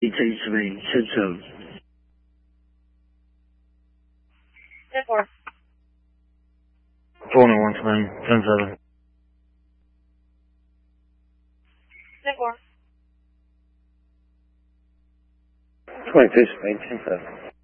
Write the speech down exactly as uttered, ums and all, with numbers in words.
Take three, ten seven. ten four. twenty-one twenty, ten seven. ten four. twenty-two Spain, ten seven.